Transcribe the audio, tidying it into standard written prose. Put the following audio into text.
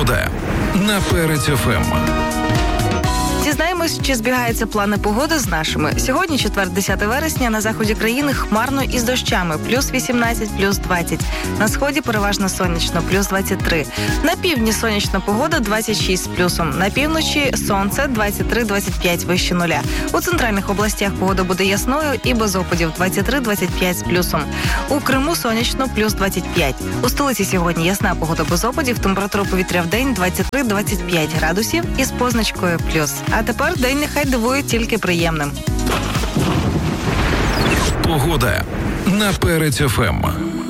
Погода на Перець ФМ. Дізнаємось, чи збігаються плани погоди з нашими. Сьогодні, четвер, 10 вересня, на заході країни хмарно і з дощами. Плюс 18, плюс 20. На сході переважно сонячно, плюс 23. На півдні сонячна погода, 26 з плюсом. На півночі сонце, 23-25 вище нуля. У центральних областях погода буде ясною і без опадів, 23-25 з плюсом. У Криму сонячно, плюс 25. У столиці сьогодні ясна погода без опадів, температура повітря в день 23-25 градусів із позначкою плюс. А тепер день нехай дивує тільки приємним. Погода на Перець ФМ.